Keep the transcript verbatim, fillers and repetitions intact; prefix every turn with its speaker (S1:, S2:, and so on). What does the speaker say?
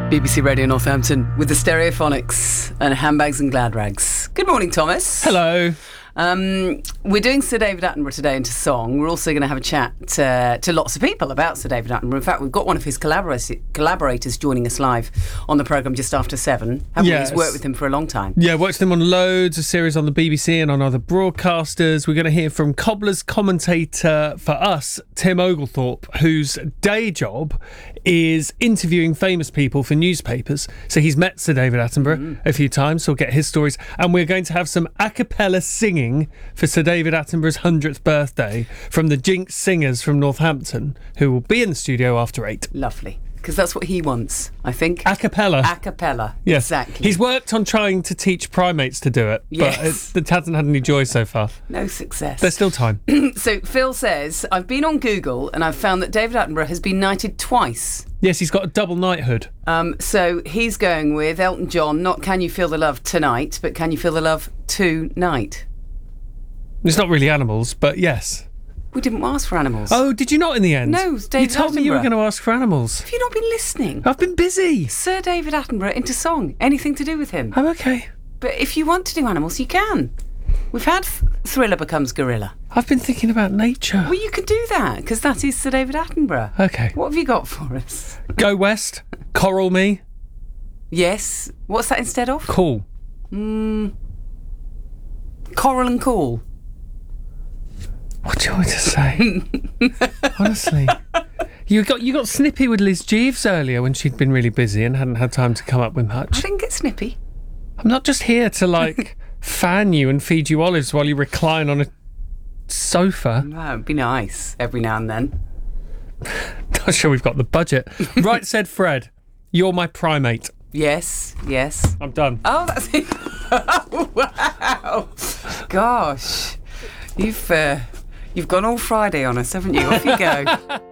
S1: B B C Radio Northampton with the Stereophonics and Handbags and Glad Rags. Good morning, Thomas.
S2: Hello.
S1: Um, we're doing Sir David Attenborough today into song. We're also going to have a chat uh, to lots of people about Sir David Attenborough. In fact, we've got one of his collaborators, collaborators joining us live on the programme just after seven. Haven't
S2: Yes.
S1: we? He's worked with him for a long time.
S2: Yeah, worked with them on loads of series on the B B C and on other broadcasters. We're going to hear from Cobblers commentator for us, Tim Oglethorpe, whose day job is interviewing famous people for newspapers. So he's met Sir David Attenborough mm. a few times, so we'll get his stories. And we're going to have some a cappella singing for Sir David Attenborough's hundredth birthday from the Jinx Singers from Northampton, who will be in the studio after eight.
S1: Lovely. Because that's what he wants, I think.
S2: A cappella.
S1: A cappella.
S2: Yes.
S1: Exactly.
S2: He's worked on trying to teach primates to do it,
S1: Yes.
S2: but it, it hasn't had any joy so far.
S1: No success.
S2: There's still time.
S1: So Phil says, I've been on Google and I've found that David Attenborough has been knighted twice.
S2: Yes, he's got a double knighthood.
S1: Um, so he's going with Elton John, not Can You Feel the Love Tonight, but Can You Feel the Love Tonight.
S2: It's not really animals, but yes.
S1: We didn't ask for animals.
S2: Oh, did you not in the end?
S1: No, it's David
S2: You told me you were
S1: Attenborough.
S2: going to ask for animals.
S1: Have you not been listening?
S2: I've been busy.
S1: Sir David Attenborough into song. Anything to do with him.
S2: I'm okay.
S1: But if you want to do animals, you can. We've had Th- Thriller Becomes Gorilla.
S2: I've been thinking about nature.
S1: Well, you can do that, because that is Sir David Attenborough.
S2: Okay.
S1: What have you got for us?
S2: Go West, Coral Me,
S1: Yes. What's that instead of?
S2: Cool.
S1: Mm, Coral and Cool.
S2: What do you want me to say? Honestly. You got you got snippy with Liz Jeeves earlier when she'd been really busy and hadn't had time to come up with
S1: I
S2: much.
S1: didn't get snippy.
S2: I'm not just here to, like, fan you and feed you olives while you recline on a sofa.
S1: That would be nice every now and then.
S2: Not sure we've got the budget. Right said Fred, you're my primate.
S1: Yes, yes.
S2: I'm done.
S1: Oh, that's it. Oh, wow. Gosh. You've, uh, you've gone all Friday on us, haven't you? Off you go.